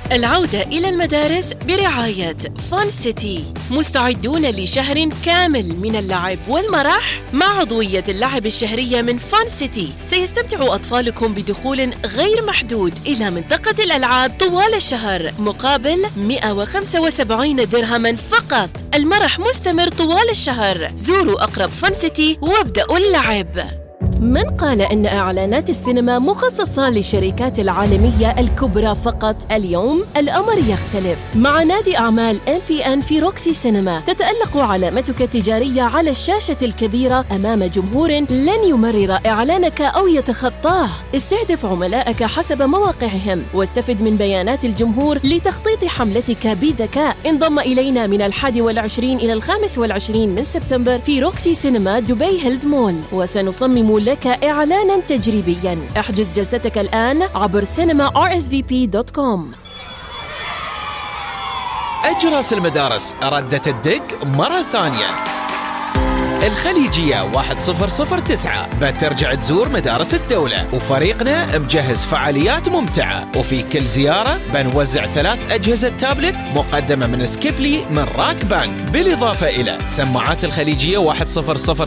العودة إلى المدارس برعاية فان سيتي. مستعدون لشهر كامل من اللعب والمرح؟ مع عضوية اللعب الشهرية من فان سيتي سيستمتع أطفالكم بدخول غير محدود إلى منطقة الألعاب طوال الشهر مقابل 175 درهما فقط. المرح مستمر طوال الشهر. زوروا أقرب فان سيتي وابدأوا اللعب. من قال إن إعلانات السينما مخصصة للشركات العالمية الكبرى فقط؟ اليوم الأمر يختلف. مع نادي أعمال MPN في روكسي سينما تتألق علامتك التجارية على الشاشة الكبيرة أمام جمهور لن يمرر إعلانك أو يتخطاه. استهدف عملائك حسب مواقعهم واستفد من بيانات الجمهور لتخطيط حملتك بذكاء. انضم إلينا من 21 إلى 25 من سبتمبر في روكسي سينما دبي هيلز مول، وسنصمم لك إعلانا تجريبيا. احجز جلستك الآن عبر cinema.rsvp.com. أجراس المدارس ردت الدق مرة ثانية. الخليجية 1009 بترجع تزور مدارس الدولة، وفريقنا مجهز فعاليات ممتعة، وفي كل زيارة بنوزع 3 أجهزة تابلت مقدمة من سكيبلي من راك بانك، بالإضافة إلى سماعات الخليجية 1009